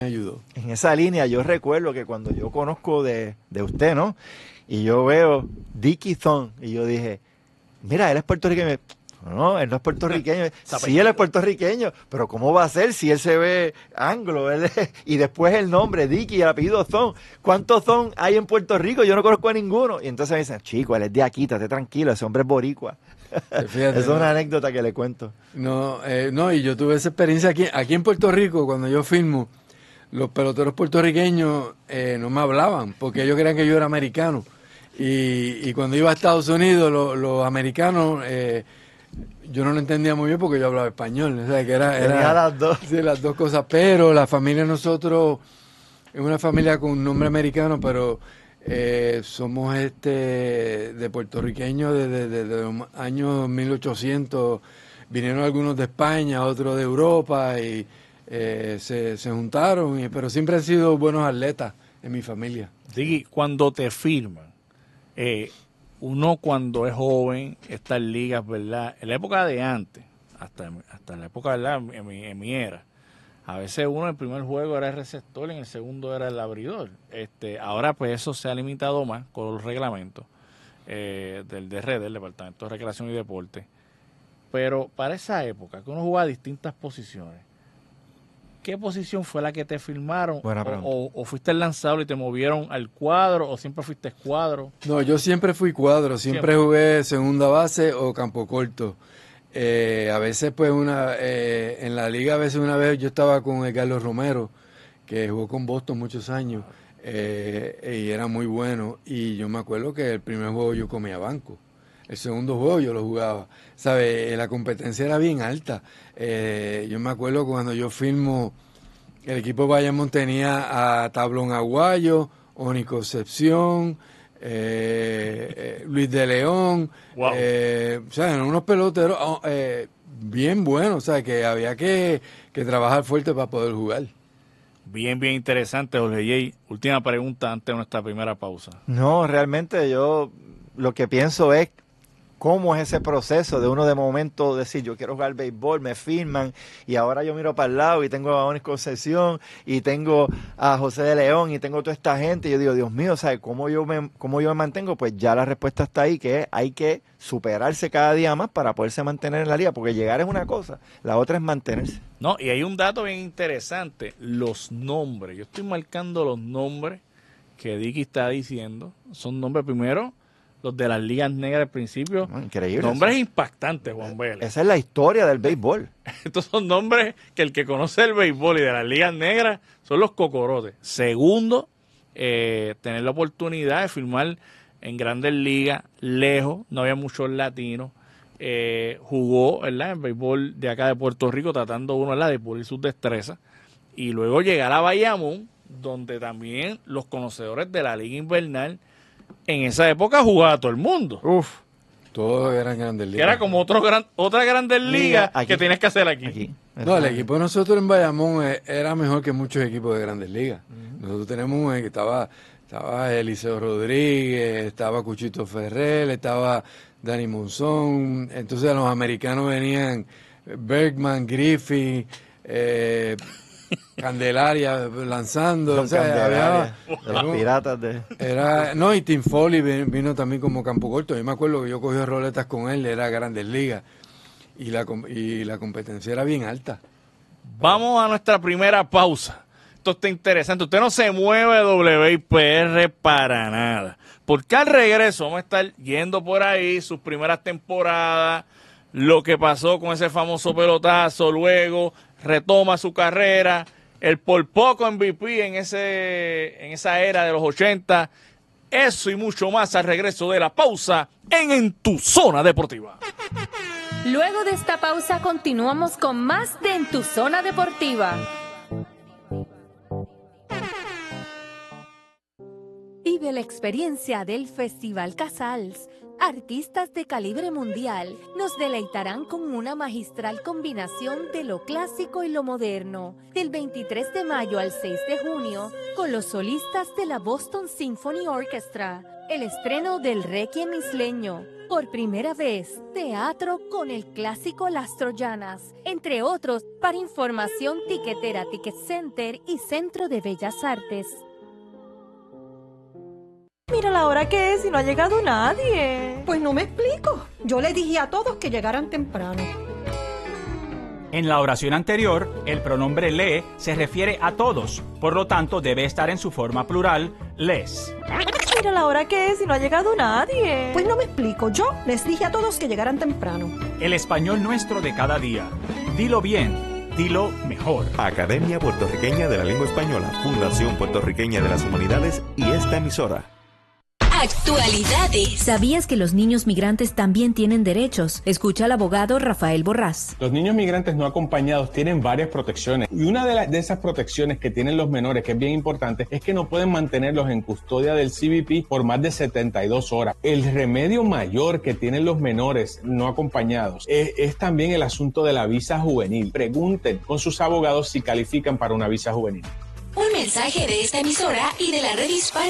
me ayudó. En esa línea yo recuerdo que cuando yo conozco de usted, ¿no? Y yo veo Dickie Thon y yo dije, mira, él es puertorriqueño. No, él no es puertorriqueño. Sí, él es puertorriqueño, pero ¿cómo va a ser si él se ve anglo? Y después el nombre, Dickie, y el apellido Thon. ¿Cuántos Thon hay en Puerto Rico? Yo no conozco a ninguno. Y entonces me dicen, chico, él es de aquí, estate tranquilo, ese hombre es boricua. Fíjate, Es una anécdota que le cuento. No, y yo tuve esa experiencia aquí en Puerto Rico, cuando yo filmo, los peloteros puertorriqueños no me hablaban, porque ellos creían que yo era americano. Y cuando iba a Estados Unidos, los americanos, yo no lo entendía muy bien porque yo hablaba español. O sea, que Tenía las dos. Sí, las dos cosas. Pero la familia de nosotros es una familia con un nombre americano, pero somos de puertorriqueños desde los años 1800. Vinieron algunos de España, otros de Europa y se juntaron, pero siempre han sido buenos atletas en mi familia. Diggy, cuando te firman, uno cuando es joven está en ligas, ¿verdad? En la época de antes, hasta la época, ¿verdad? En mi era, a veces uno en el primer juego era el receptor y en el segundo era el abridor. Ahora pues eso se ha limitado más con los reglamentos del DRD, del Departamento de Recreación y Deporte. Pero para esa época, que uno jugaba distintas posiciones, ¿qué posición fue la que te firmaron? Buena pregunta. ¿O fuiste el lanzador y te movieron al cuadro? ¿O siempre fuiste cuadro? No, yo siempre fui cuadro, siempre jugué segunda base o campo corto. A veces, pues, en la liga, una vez yo estaba con Carlos Romero, que jugó con Boston muchos años, y era muy bueno. Y yo me acuerdo que el primer juego yo comía banco. El segundo juego yo lo jugaba. ¿Sabes? La competencia era bien alta. Yo me acuerdo cuando yo firmo, el equipo de Bayamón tenía a Tablón Aguayo, Oni Concepción, Luis de León. Wow. O sea, eran unos peloteros bien buenos. O sea, que había que trabajar fuerte para poder jugar. Bien, bien interesante, Jorge J. Última pregunta antes de nuestra primera pausa. No, realmente yo lo que pienso es cómo es ese proceso de uno de momento decir, yo quiero jugar béisbol, me firman, y ahora yo miro para el lado y tengo a Onis Concepción, y tengo a José de León, y tengo toda esta gente, y yo digo, Dios mío, ¿sabes cómo yo me mantengo? Pues ya la respuesta está ahí, que hay que superarse cada día más para poderse mantener en la liga, porque llegar es una cosa, la otra es mantenerse. No, y hay un dato bien interesante, los nombres. Yo estoy marcando los nombres que Dicky está diciendo. Son nombres primero, los de las ligas negras al principio. Increíble. Nombres impactantes, Juan Vélez. Esa es la historia del béisbol. Estos son nombres que el que conoce el béisbol y de las ligas negras son los cocorotes. Segundo, tener la oportunidad de firmar en grandes ligas, lejos, no había muchos latinos. Jugó, ¿verdad?, en béisbol de acá de Puerto Rico, tratando uno, ¿verdad?, de pulir sus destrezas. Y luego llegar a Bayamón, donde también los conocedores de la liga invernal en esa época jugaba todo el mundo. Uf. Todos eran grandes ligas. Que era como otra grandes ligas que tienes que hacer aquí. No, el equipo de nosotros en Bayamón era mejor que muchos equipos de grandes ligas. Nosotros tenemos que estaba Eliseo Rodríguez, estaba Cuchito Ferrer, estaba Dani Monzón. Entonces los americanos venían Bergman, Griffith, Candelaria lanzando. O sea, de los piratas de... y Tim Foley vino también como campo corto. Yo me acuerdo que yo cogí roletas con él, era Grandes Ligas. Y la competencia era bien alta. Vamos a nuestra primera pausa. Esto está interesante. Usted no se mueve de WIPR para nada. Porque al regreso vamos a estar yendo por ahí sus primeras temporadas, lo que pasó con ese famoso pelotazo, luego retoma su carrera, el por poco MVP en esa era de los 80. Eso y mucho más al regreso de la pausa en Tu Zona Deportiva. Luego de esta pausa continuamos con más de En Tu Zona Deportiva. Vive la experiencia del Festival Casals. Artistas de calibre mundial nos deleitarán con una magistral combinación de lo clásico y lo moderno. Del 23 de mayo al 6 de junio, con los solistas de la Boston Symphony Orchestra, el estreno del Requiem isleño, Por primera vez, teatro con el clásico Las Troyanas, entre otros, para información tiquetera Ticket Center y Centro de Bellas Artes. Mira la hora que es y no ha llegado nadie. Pues no me explico. Yo le dije a todos que llegaran temprano. En la oración anterior, el pronombre le se refiere a todos, por lo tanto debe estar en su forma plural, les. Mira la hora que es y no ha llegado nadie. Pues no me explico. Yo les dije a todos que llegaran temprano. El español nuestro de cada día. Dilo bien, dilo mejor. Academia Puertorriqueña de la Lengua Española, Fundación Puertorriqueña de las Humanidades y esta emisora. Actualidades. ¿Sabías que los niños migrantes también tienen derechos? Escucha al abogado Rafael Borrás. Los niños migrantes no acompañados tienen varias protecciones y una de esas protecciones que tienen los menores, que es bien importante, es que no pueden mantenerlos en custodia del CBP por más de 72 horas. El remedio mayor que tienen los menores no acompañados es también el asunto de la visa juvenil. Pregunten con sus abogados si califican para una visa juvenil. Un mensaje de esta emisora y de la Red Hispana